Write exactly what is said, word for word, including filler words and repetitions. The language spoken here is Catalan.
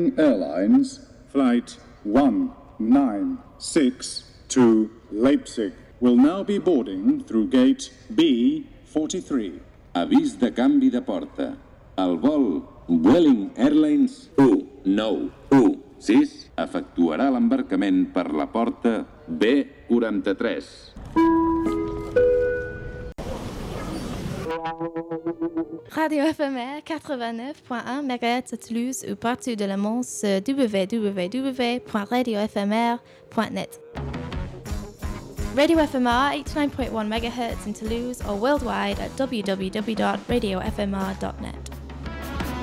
Vueling Airlines Flight one nine six to Leipzig will now be boarding through gate B forty-three. Avís de canvi de porta. El vol Vueling Airlines u nou u sis efectuarà l'embarcament per la porta B quaranta-tres. Radio éphémère quatre-vingt-neuf point un mégahertz à Toulouse ou partout de la Manche, w w w point radio éphémère point net. Radio F M R eighty-nine point one megahertz in Toulouse or worldwide at w w w dot radio f m r dot net.